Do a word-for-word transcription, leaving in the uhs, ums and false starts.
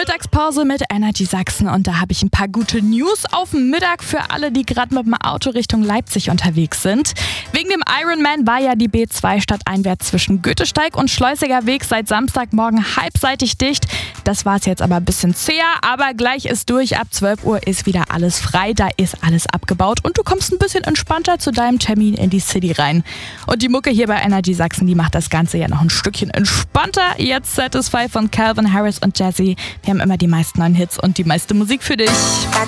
Mittagspause mit Energy Sachsen und da habe ich ein paar gute News auf dem Mittag für alle, die gerade mit dem Auto Richtung Leipzig unterwegs sind. Wegen dem Ironman war ja die B zwei stadteinwärts zwischen Goethesteig und Schleusiger Weg seit Samstagmorgen halbseitig dicht. Das war es jetzt aber ein bisschen zäher, aber gleich ist durch. Ab zwölf Uhr ist wieder alles frei, da ist alles abgebaut und du kommst ein bisschen entspannter zu deinem Termin in die City rein. Und die Mucke hier bei Energy Sachsen, die macht das Ganze ja noch ein Stückchen entspannter. Jetzt Satisfy von Calvin Harris und Jazzy. Wir haben immer die meisten neuen Hits und die meiste Musik für dich.